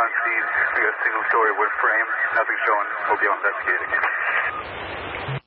on scene. We got a single story wood frame. Nothing showing. We'll be investigating.